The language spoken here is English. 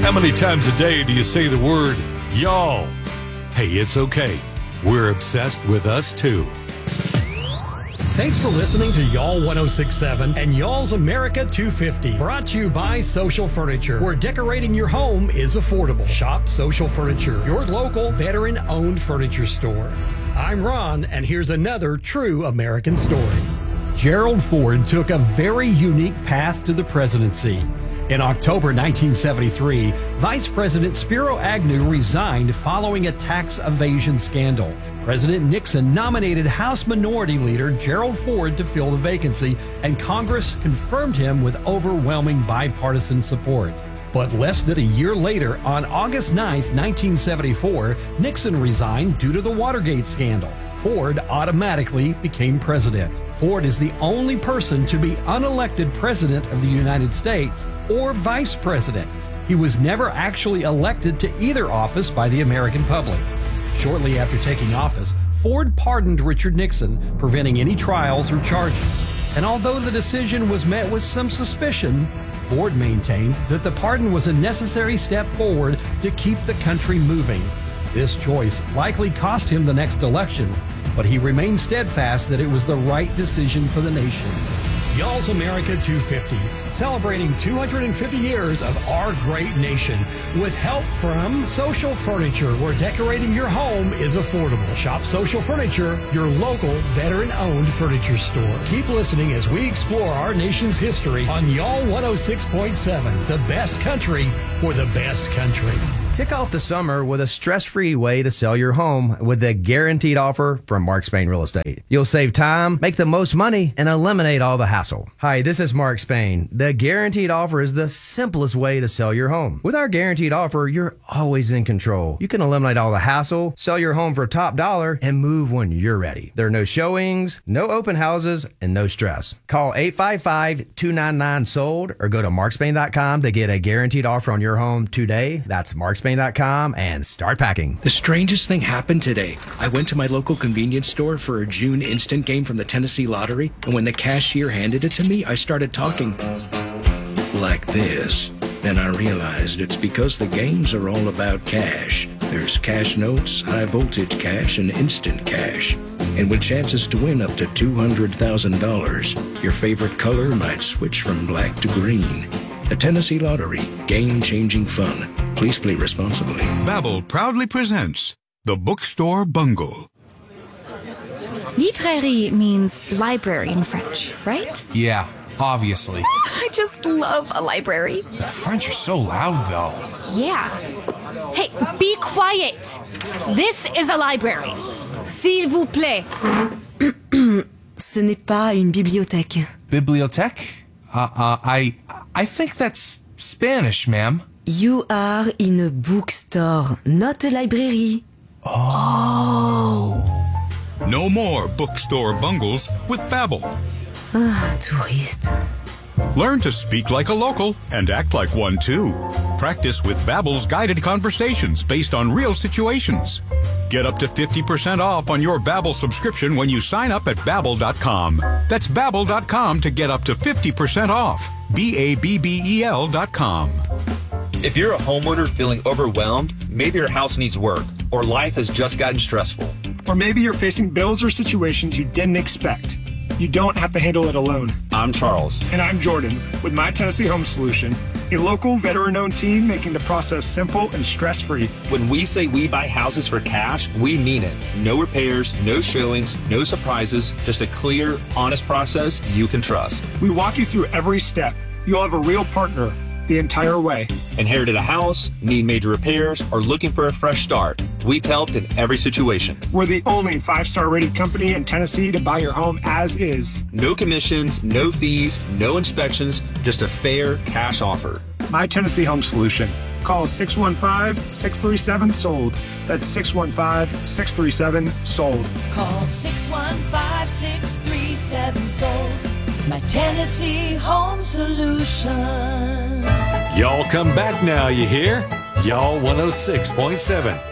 How many times a day do you say the word y'all? Hey, it's okay. We're obsessed with us too. Thanks for listening to Y'all 1067 and Y'all's America 250. Brought to you by Social Furniture, where decorating your home is affordable. Shop Social Furniture, your local veteran-owned furniture store. I'm Ron, and here's another true American story. Gerald Ford took a very unique path to the presidency. In October 1973, Vice President Spiro Agnew resigned following a tax evasion scandal. President Nixon nominated House Minority Leader Gerald Ford to fill the vacancy, and Congress confirmed him with overwhelming bipartisan support. But less than a year later, on August 9, 1974, Nixon resigned due to the Watergate scandal. Ford automatically became president. Ford is the only person to be unelected president of the United States or vice president. He was never actually elected to either office by the American public. Shortly after taking office, Ford pardoned Richard Nixon, preventing any trials or charges. And although the decision was met with some suspicion, Ford maintained that the pardon was a necessary step forward to keep the country moving. This choice likely cost him the next election, but he remained steadfast that it was the right decision for the nation. Y'all's America 250, celebrating 250 years of our great nation, with help from Social Furniture, where decorating your home is affordable. Shop Social Furniture, your local veteran-owned furniture store. Keep listening as we explore our nation's history on Y'all 106.7, the best country for the best country. Kick off the summer with a stress-free way to sell your home with the guaranteed offer from Mark Spain Real Estate. You'll save time, make the most money, and eliminate all the hassle. Hi, this is Mark Spain. The guaranteed offer is the simplest way to sell your home. With our guaranteed offer, you're always in control. You can eliminate all the hassle, sell your home for top dollar, and move when you're ready. There are no showings, no open houses, and no stress. Call 855-299-SOLD or go to markspain.com to get a guaranteed offer on your home today. That's markspain.com and start packing. The strangest thing happened today. I went to my local convenience store for a June instant game from the Tennessee Lottery, and when the cashier handed it to me, I started talking like this. Then I realized it's because the games are all about cash. There's cash notes, high voltage cash, and instant cash. And with chances to win up to $200,000, your favorite color might switch from black to green. The Tennessee Lottery, game-changing fun. Please play responsibly. Babbel proudly presents The Bookstore Bungle. Librairie means library in French, right? Yeah, obviously. I just love a library. The French are so loud, though. Yeah. Hey, be quiet. This is a library. S'il vous plaît. Ce n'est pas une bibliothèque. Bibliothèque? I think that's Spanish, ma'am. You are in a bookstore, not a library. Oh. No more bookstore bungles with Babbel. Ah, touriste. Learn to speak like a local and act like one too. Practice with Babbel's guided conversations based on real situations. Get up to 50% off on your Babbel subscription when you sign up at Babbel.com. That's Babbel.com to get up to 50% off. Babbel.com. If you're a homeowner feeling overwhelmed, maybe your house needs work, or life has just gotten stressful. Or maybe you're facing bills or situations you didn't expect. You don't have to handle it alone. I'm Charles. And I'm Jordan, with My Tennessee Home Solution, a local veteran-owned team making the process simple and stress-free. When we say we buy houses for cash, we mean it. No repairs, no showings, no surprises, just a clear, honest process you can trust. We walk you through every step. You'll have a real partner the entire way. Inherited a house, need major repairs, or looking for a fresh start. We've helped in every situation. We're the only 5-star rated company in Tennessee to buy your home as is. No commissions, no fees, no inspections, just a fair cash offer. My Tennessee Home Solution. Call 615-637-SOLD. That's 615-637-SOLD. Call 615-637-SOLD. My Tennessee Home Solution. Y'all come back now, you hear? Y'all 106.7.